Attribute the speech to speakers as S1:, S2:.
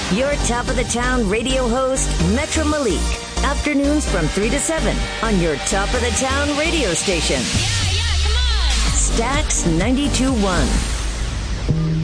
S1: Your top of the town radio host, Metro Malik. Afternoons from 3 to 7 on your top of the town radio station.
S2: Yeah, come on.
S1: Stax 92.1.